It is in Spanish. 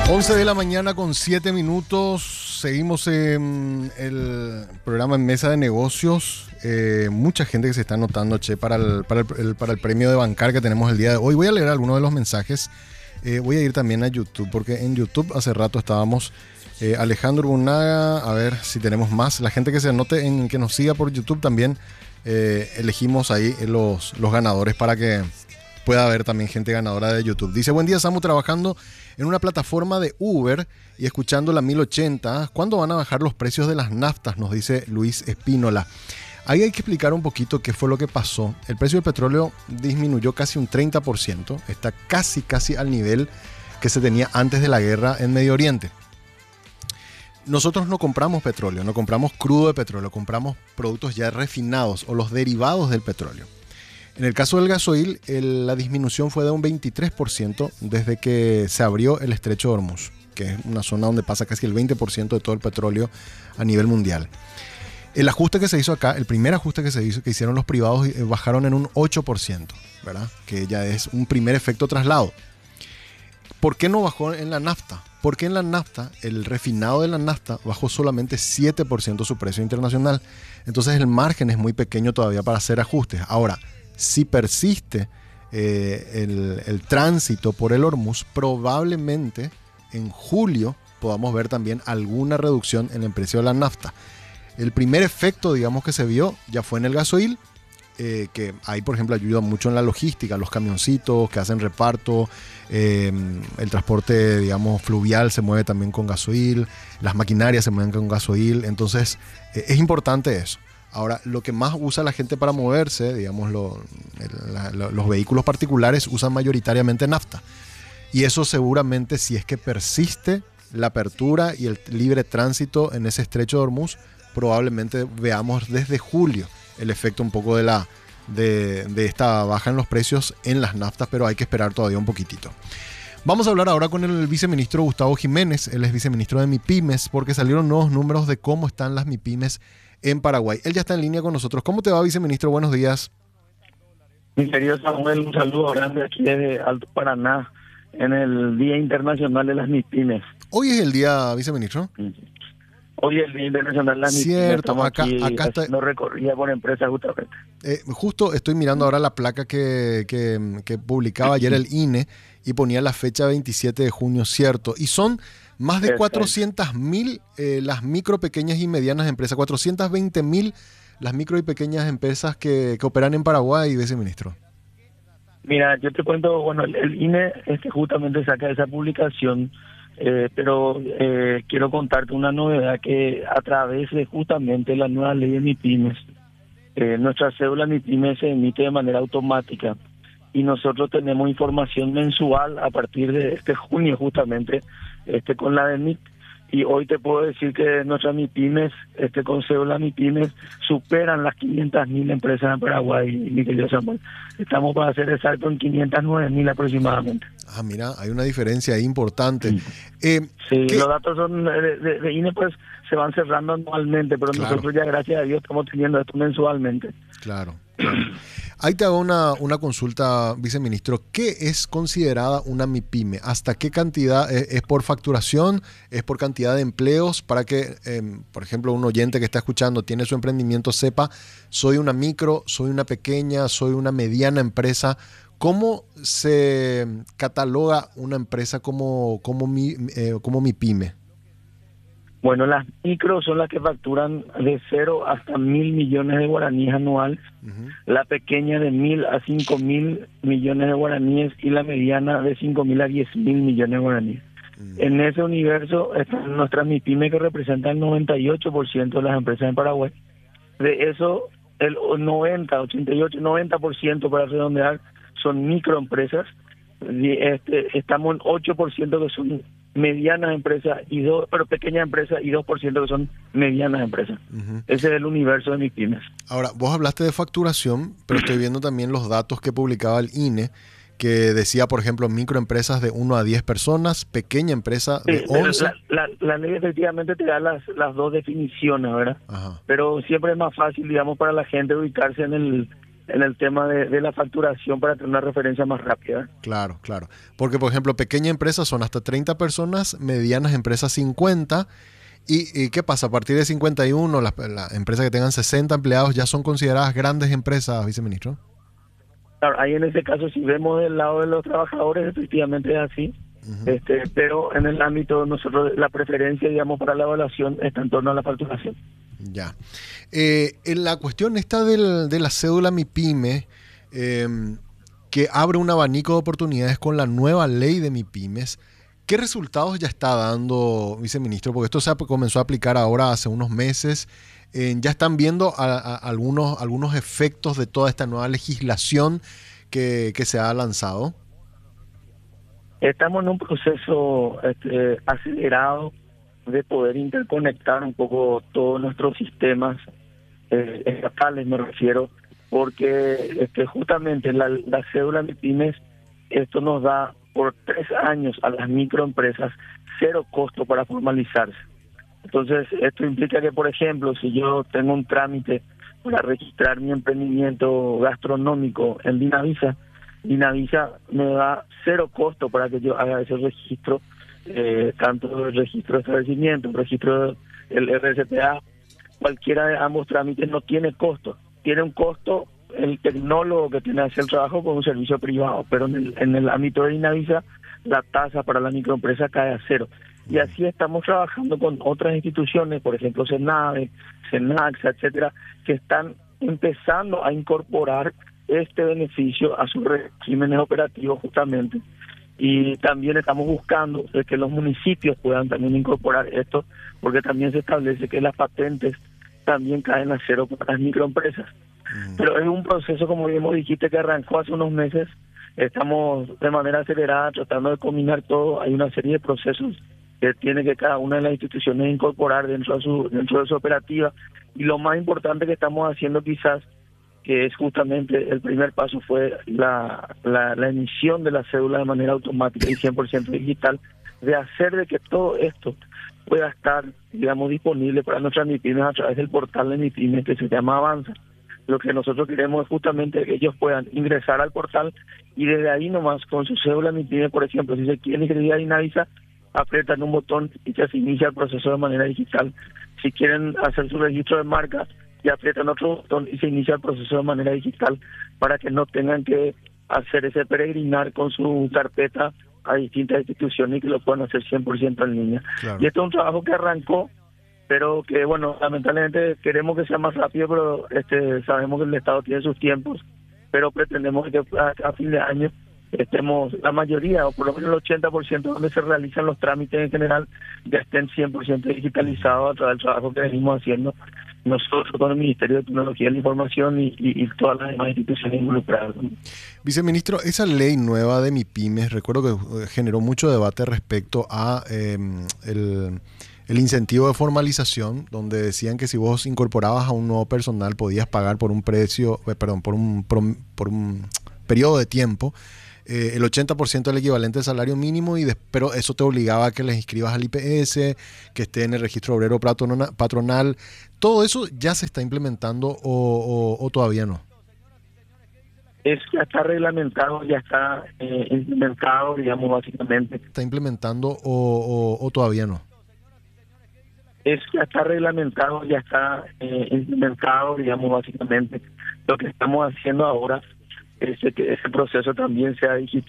11 de la mañana con 7 minutos. Seguimos en el programa en Mesa de Negocios. Mucha gente que se está anotando, para el premio de Bancar que tenemos el día de hoy. Voy a leer algunos de los mensajes. Voy a ir también a YouTube, porque en YouTube hace rato estábamos Alejandro Bunaga. A ver si tenemos más. La gente que se anote, que nos siga por YouTube también. Elegimos ahí los ganadores para que pueda haber también gente ganadora de YouTube. Dice: buen día, Samu, trabajando en una plataforma de Uber y escuchando la 1080. ¿Cuándo van a bajar los precios de las naftas?, nos dice Luis Espínola. Ahí hay que explicar un poquito qué fue lo que pasó. El precio del petróleo disminuyó casi un 30%. Está casi al nivel que se tenía antes de la guerra en Medio Oriente. Nosotros no compramos petróleo, no compramos crudo de petróleo, compramos productos ya refinados o los derivados del petróleo. En el caso del gasoil, la disminución fue de un 23% desde que se abrió el estrecho de Hormuz, que es una zona donde pasa casi el 20% de todo el petróleo a nivel mundial. El ajuste que se hizo acá, el primer ajuste que hicieron los privados, bajaron en un 8%, ¿verdad? Que ya es un primer efecto traslado. ¿Por qué no bajó en la nafta? Porque en la nafta, el refinado de la nafta bajó solamente 7% su precio internacional. Entonces el margen es muy pequeño todavía para hacer ajustes. Ahora, si persiste el tránsito por el Hormuz, probablemente en julio podamos ver también alguna reducción en el precio de la nafta. El primer efecto, digamos, que se vio ya fue en el gasoil, que ahí, por ejemplo, ayuda mucho en la logística, los camioncitos que hacen reparto, el transporte, digamos, fluvial se mueve también con gasoil, las maquinarias se mueven con gasoil, entonces es importante eso. Ahora, lo que más usa la gente para moverse, digamos, los vehículos particulares usan mayoritariamente nafta. Y eso seguramente, si es que persiste la apertura y el libre tránsito en ese estrecho de Hormuz, probablemente veamos desde julio el efecto un poco de esta baja en los precios en las naftas, pero hay que esperar todavía un poquitito. Vamos a hablar ahora con el viceministro Gustavo Jiménez. Él es viceministro de MIPYMES, porque salieron nuevos números de cómo están las MIPYMES en Paraguay. Él ya está en línea con nosotros. ¿Cómo te va, viceministro? Buenos días. Mi querido Samuel, un saludo grande aquí desde Alto Paraná, en el Día Internacional de las MIPYMES. Hoy es el día, viceministro. Hoy es el Día Internacional de las MIPYMEs. Cierto, estamos acá está. haciendo recorrida por empresas justamente. Justo estoy mirando ahora la placa que publicaba ayer el INE y ponía la fecha 27 de junio, cierto. Y son más de 400.000 las micro, pequeñas y medianas empresas, 420.000 las micro y pequeñas empresas que operan en Paraguay, viceministro. Mira, yo te cuento, bueno, el INE justamente saca esa publicación, pero quiero contarte una novedad, que a través de justamente la nueva ley de MIPYMES, nuestra cédula MIPYMES se emite de manera automática y nosotros tenemos información mensual a partir de este junio justamente con la DENIT, y hoy te puedo decir que nuestras MIPYMES con cédula MIPYMES superan las 500.000 empresas en Paraguay, mi querido Samuel. Estamos, para ser exacto, en 509.000 aproximadamente. Ah, mira, hay una diferencia ahí importante. Sí, los datos son de INE, pues se van cerrando anualmente, pero claro, nosotros ya, gracias a Dios, estamos teniendo esto mensualmente. Claro. Ahí te hago una consulta, viceministro. ¿Qué es considerada una MIPYME? ¿Hasta qué cantidad? ¿Es por facturación? ¿Es por cantidad de empleos? Para que, por ejemplo, un oyente que está escuchando, tiene su emprendimiento, sepa, soy una micro, soy una pequeña, soy una mediana empresa. ¿Cómo se cataloga una empresa como MIPYME? Bueno, las micros son las que facturan de 0 hasta 1.000 millones de guaraníes anuales, la pequeña de 1.000 a 5.000 millones de guaraníes y la mediana de 5.000 a 10.000 millones de guaraníes. En ese universo están nuestras MIPYME, que representan el 98% de las empresas en Paraguay. De eso, el 90, 88, 90% para redondear son microempresas. Estamos en 8% que son medianas empresas pero pequeñas empresas, y 2% que son medianas empresas. Ese es el universo de MIPYMES. Ahora, vos hablaste de facturación, pero estoy viendo también los datos que publicaba el INE, que decía, por ejemplo, microempresas de 1 a 10 personas, pequeña empresa de 11. La ley efectivamente te da las dos definiciones, ¿verdad? Ajá. Pero siempre es más fácil, digamos, para la gente ubicarse en en el tema de la facturación para tener una referencia más rápida. Claro, claro. Porque, por ejemplo, pequeñas empresas son hasta 30 personas, medianas empresas 50. ¿Y qué pasa? A partir de 51, las empresas que tengan 60 empleados ya son consideradas grandes empresas, viceministro. Claro, ahí en ese caso, si vemos del lado de los trabajadores, efectivamente es así. Uh-huh. Pero en el ámbito nosotros, la preferencia, digamos, para la evaluación está en torno a la facturación. Ya. En la cuestión esta de la cédula MIPYME, que abre un abanico de oportunidades con la nueva ley de MIPYMES, ¿qué resultados ya está dando, viceministro? Porque esto se comenzó a aplicar ahora hace unos meses. ¿Ya están viendo algunos efectos de toda esta nueva legislación que se ha lanzado? Estamos en un proceso acelerado de poder interconectar un poco todos nuestros sistemas estatales, me refiero, porque justamente la cédula MIPYMES, esto nos da por 3 años a las microempresas 0 costo para formalizarse. Entonces, esto implica que, por ejemplo, si yo tengo un trámite para registrar mi emprendimiento gastronómico en Dinavisa, Dinavisa me da 0 costo para que yo haga ese registro, tanto el registro de establecimiento, el registro del RCPA, cualquiera de ambos trámites no tiene costo. Tiene un costo el tecnólogo que tiene que hacer el trabajo con un servicio privado, pero en el ámbito de Dinavisa la tasa para la microempresa cae a 0. Y así estamos trabajando con otras instituciones, por ejemplo CENAVE, CENACSA, etcétera, que están empezando a incorporar este beneficio a sus regímenes operativos justamente. Y también estamos buscando que los municipios puedan también incorporar esto, porque también se establece que las patentes también caen a 0 para las microempresas. Pero es un proceso, como bien dijiste, que arrancó hace unos meses. Estamos de manera acelerada tratando de combinar todo. Hay una serie de procesos que tiene que cada una de las instituciones incorporar dentro de su operativa. Y lo más importante que estamos haciendo quizás, que es justamente el primer paso, fue la emisión de la cédula de manera automática y 100% digital, de hacer de que todo esto pueda estar, digamos, disponible para nuestras MIPYMES a través del portal de MIPYMES que se llama Avanza. Lo que nosotros queremos es justamente que ellos puedan ingresar al portal y desde ahí nomás, con su cédula MIPYME, por ejemplo, si se quieren inscribir a Dinavisa, aprietan un botón y ya se inicia el proceso de manera digital. Si quieren hacer su registro de marca, ya aprietan otro botón y se inicia el proceso de manera digital, para que no tengan que hacer ese peregrinar con su carpeta a distintas instituciones y que lo puedan hacer 100% en línea. Claro. Y esto es un trabajo que arrancó, pero que, bueno, lamentablemente queremos que sea más rápido, pero sabemos que el Estado tiene sus tiempos, pero pretendemos que a fin de año estemos, la mayoría, o por lo menos el 80% donde se realizan los trámites en general, ya estén 100% digitalizados a través del trabajo que venimos haciendo nosotros con el Ministerio de Tecnología de la Información y todas las demás instituciones involucradas. Viceministro, esa ley nueva de MIPYMES, recuerdo que generó mucho debate respecto a el incentivo de formalización, donde decían que si vos incorporabas a un nuevo personal podías pagar por un precio, por un periodo de tiempo, el 80% del equivalente al salario mínimo, pero eso te obligaba a que les inscribas al IPS, que esté en el registro obrero patronal. ¿Todo eso ya se está implementando o todavía no? Ya está reglamentado, ya está implementado, digamos, básicamente. ¿Está implementando o todavía no? Ya está reglamentado, ya está implementado, digamos, básicamente. Lo que estamos haciendo ahora es que ese proceso también sea